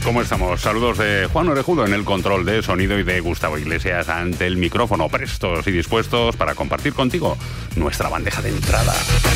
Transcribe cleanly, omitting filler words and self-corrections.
¿Cómo estamos? Saludos de Juan Orejudo en el control de sonido y de Gustavo Iglesias ante el micrófono, prestos y dispuestos para compartir contigo nuestra bandeja de entrada.